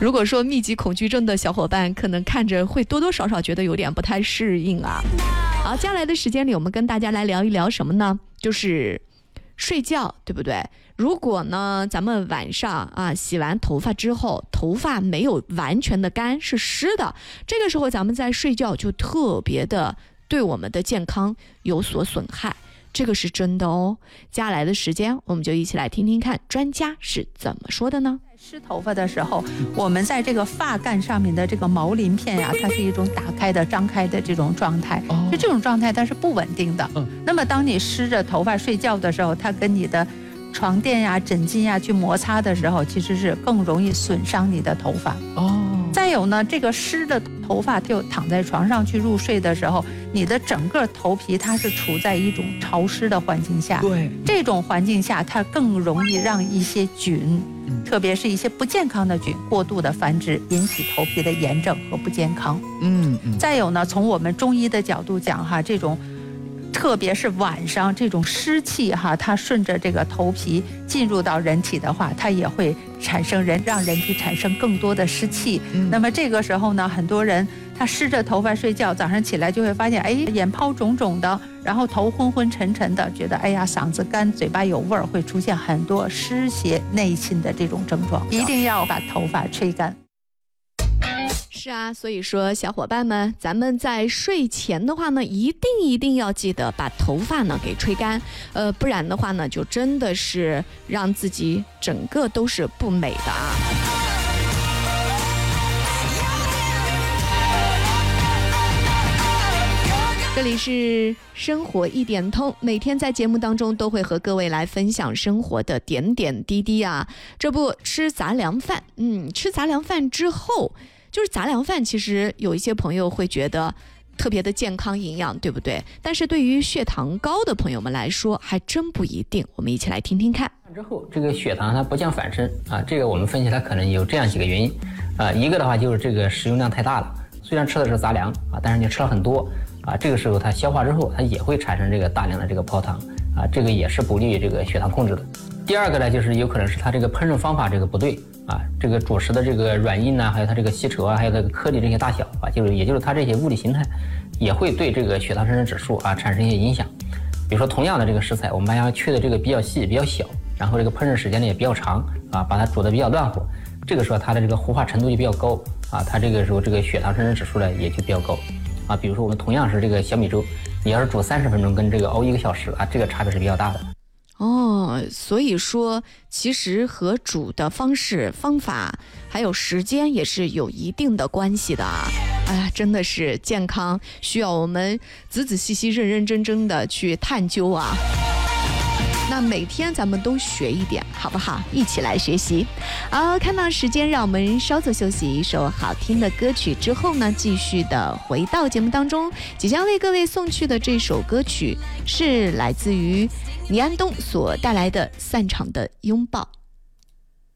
如果说密集恐惧症的小伙伴，可能看着会多多少少觉得有点不太适应啊。好，接下来的时间里，我们跟大家来聊一聊什么呢？就是睡觉，对不对？如果呢，咱们晚上啊洗完头发之后，头发没有完全的干，是湿的，这个时候咱们在睡觉就特别的对我们的健康有所损害，这个是真的哦。接下来的时间，我们就一起来听听看专家是怎么说的呢？ 湿头发的时候，我们在这个发干上面的这个毛鳞片呀，它是一种打开的、张开的这种状态。就这种状态它是不稳定的。那么当你湿着头发睡觉的时候，它跟你的床垫呀、枕巾呀去摩擦的时候，其实是更容易损伤你的头发。再有呢，这个湿的头发就躺在床上去入睡的时候，你的整个头皮它是处在一种潮湿的环境下。 对， 这种环境下它更容易让一些菌，特别是一些不健康的菌过度的繁殖，引起头皮的炎症和不健康。再有呢，从我们中医的角度讲哈，这种特别是晚上这种湿气哈，它顺着这个头皮进入到人体的话，它也会让人体产生更多的湿气。那么这个时候呢，很多人他湿着头发睡觉，早上起来就会发现，眼泡肿肿的，然后头昏昏沉沉的，觉得嗓子干，嘴巴有味儿，会出现很多湿邪内侵的这种症状。一定要把头发吹干。 是啊，所以说小伙伴们，咱们在睡前的话呢，一定要记得把头发呢给吹干，不然的话呢，就真的是让自己整个都是不美的啊。这里是生活一点通，每天在节目当中都会和各位来分享生活的点点滴滴啊。这不吃杂粮饭，吃杂粮饭之后，就是杂粮饭其实有一些朋友会觉得特别的健康营养，对不对？但是对于血糖高的朋友们来说还真不一定，我们一起来听听看。 之后这个血糖它不降反升啊，这个我们分析它可能有这样几个原因啊。一个的话就是这个食用量太大了，虽然吃的是杂粮啊，但是你吃了很多啊，这个时候它消化之后它也会产生这个大量的这个泡糖啊，这个也是不利于这个血糖控制的。第二个呢，就是有可能是它这个烹饪方法这个不对啊，这个主食的这个软硬呢，还有它这个细稠啊，还有这个颗粒这些大小啊，也就是它这些物理形态也会对这个血糖生成指数啊产生一些影响。比如说同样的这个食材，我们把它切的这个比较细比较小，然后这个烹饪时间呢也比较长啊，把它煮的比较乱火，这个时候它的这个糊化程度就比较高啊，它这个时候这个血糖生成指数呢也就比较高啊。比如说我们同样是这个小米粥，你要是煮30分钟跟这个熬1个小时啊，这个差别是比较大的。 所以说其实和煮的方式方法还有时间也是有一定的关系的啊。真的是健康需要我们仔仔细细认认真真的去探究啊。那每天咱们都学一点好不好？一起来学习。好，看到时间，让我们稍作休息，一首好听的歌曲之后呢，继续的回到节目当中。即将为各位送去的这首歌曲是来自于倪安东所带来的《散场的拥抱》。